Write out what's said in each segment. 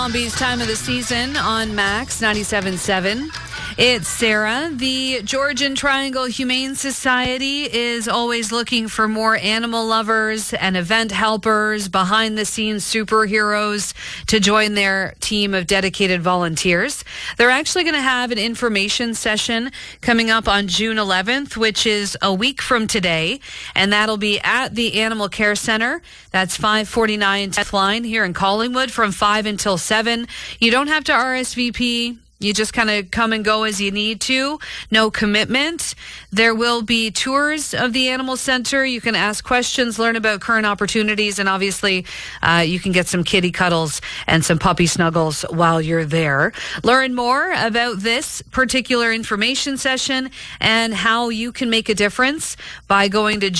Zombies time of the season on Max 97.7. It's Sarah. The Georgian Triangle Humane Society is always looking for more animal lovers and event helpers, behind-the-scenes superheroes to join their team of dedicated volunteers. They're actually going to have an information session coming up on June 11th, which is a week from today, and that'll be at the Animal Care Center. That's 549 10th Line here in Collingwood from 5 until 7. You don't have to RSVP. You just kind of come and go as you need to. No commitment. There will be tours of the animal center. You can ask questions, learn about current opportunities, and obviously you can get some kitty cuddles and some puppy snuggles while you're there. Learn more about this particular information session and how you can make a difference by going to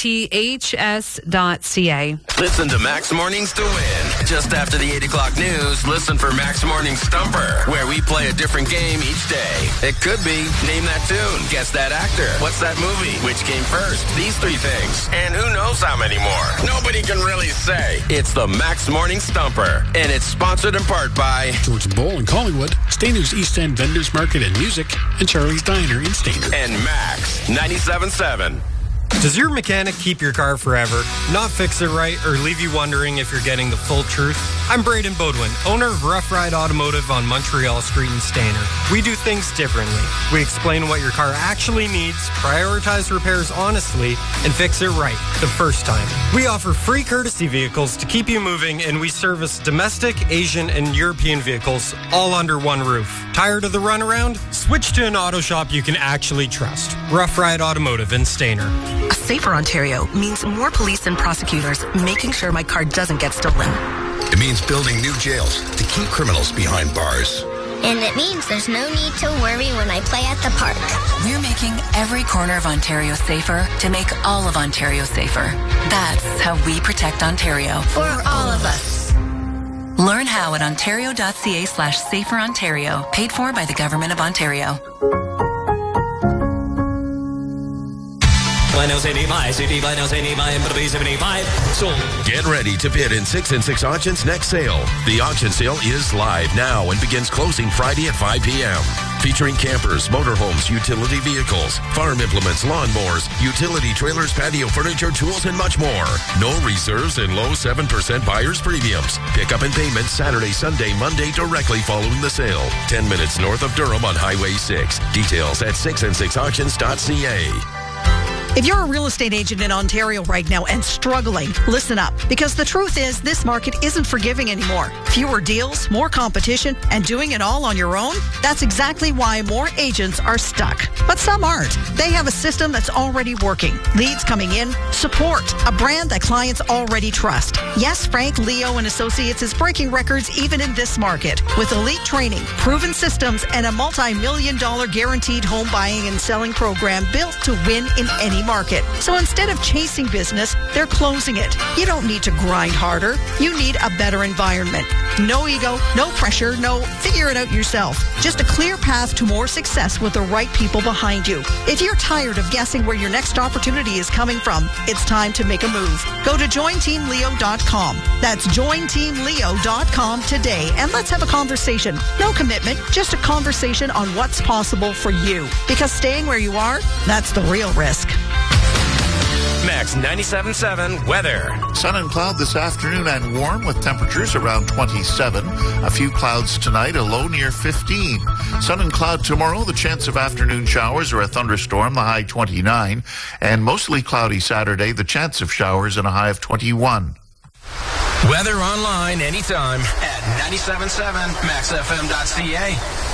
gths.ca. Listen to Max Mornings to win. Just after the 8 o'clock news, listen for Max Morning Stumper, where we play a different game each day. It could be name that tune, guess that actor, what's that movie, which came first, these three things, and who knows how many more. Nobody can really say. It's the Max Morning Stumper, and it's sponsored in part by George Bowl in Collingwood, Stainer's East End Vendors Market and Music, and Charlie's Diner in Stainer. And Max 97.7. Does your mechanic keep your car forever, not fix it right, or leave you wondering if you're getting the full truth? I'm Braden Bodwin, owner of Rough Ride Automotive on Montreal Street in Stainer. We do things differently. We explain what your car actually needs, prioritize repairs honestly, and fix it right the first time. We offer free courtesy vehicles to keep you moving, and we service domestic, Asian, and European vehicles all under one roof. Tired of the runaround? Switch to an auto shop you can actually trust. Rough Ride Automotive in Stainer. A safer Ontario means more police and prosecutors making sure my car doesn't get stolen. It means building new jails to keep criminals behind bars. And it means there's no need to worry when I play at the park. We're making every corner of Ontario safer to make all of Ontario safer. That's how we protect Ontario. For all of us. Learn how at ontario.ca/saferontario. Paid for by the Government of Ontario. Get ready to bid in 6 and 6 Auctions next sale. The auction sale is live now and begins closing Friday at 5 p.m. Featuring campers, motorhomes, utility vehicles, farm implements, lawnmowers, utility trailers, patio furniture, tools, and much more. No reserves and low 7% buyer's premiums. Pickup and payment Saturday, Sunday, Monday directly following the sale. 10 minutes north of Durham on Highway 6. Details at 6and6auctions.ca. If you're a real estate agent in Ontario right now and struggling, listen up. Because the truth is, this market isn't forgiving anymore. Fewer deals, more competition, and doing it all on your own? That's exactly why more agents are stuck. But some aren't. They have a system that's already working. Leads coming in, support, a brand that clients already trust. Yes, Frank, Leo, and Associates is breaking records even in this market. With elite training, proven systems, and a multi-million-dollar guaranteed home buying and selling program built to win in any market. So instead of chasing business, they're closing it. You don't need to grind harder. You need a better environment. No ego, no pressure, no figure it out yourself. Just a clear path to more success with the right people behind you. If you're tired of guessing where your next opportunity is coming from, it's time to make a move. Go to jointeamleo.com. That's jointeamleo.com today, and let's have a conversation. No commitment, just a conversation on what's possible for you. Because staying where you are, that's the real risk. Max 97.7 weather. Sun and cloud this afternoon and warm with temperatures around 27. A few clouds tonight, a low near 15. Sun and cloud tomorrow, the chance of afternoon showers or a thunderstorm, the high 29. And mostly cloudy Saturday, the chance of showers and a high of 21. Weather online anytime at 97.7maxfm.ca.